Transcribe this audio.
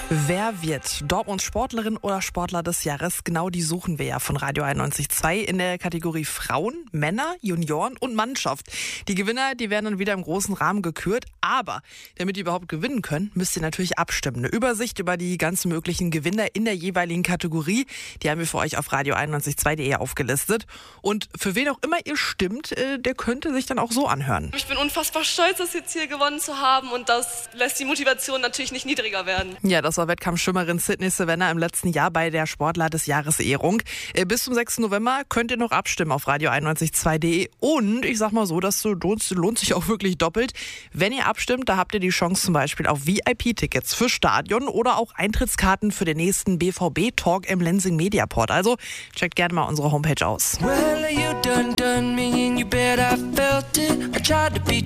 Wer wird Dortmunds Sportlerin oder Sportler des Jahres? Genau die suchen wir ja von Radio 91.2 in der Kategorie Frauen, Männer, Junioren und Mannschaft. Die Gewinner, die werden dann wieder im großen Rahmen gekürt. Aber damit ihr überhaupt gewinnen könnt, müsst ihr natürlich abstimmen. Eine Übersicht über die ganzen möglichen Gewinner in der jeweiligen Kategorie, die haben wir für euch auf radio912.de aufgelistet. Und für wen auch immer ihr stimmt, der könnte sich dann auch so anhören. Ich bin unfassbar stolz, das jetzt hier gewonnen zu haben, und das lässt die Motivation natürlich nicht niedriger werden. Ja, das war Wettkampfschwimmerin Sydney Savannah im letzten Jahr bei der Sportler des Jahres Ehrung. Bis zum 6. November könnt ihr noch abstimmen auf radio912.de. Und ich sag mal so, das lohnt sich auch wirklich doppelt. Wenn ihr abstimmt, da habt ihr die Chance zum Beispiel auf VIP-Tickets für Stadion oder auch Eintrittskarten für den nächsten BVB-Talk im Lenzing Mediaport. Also checkt gerne mal unsere Homepage aus. Well, you done me and you bet I felt it. I tried to be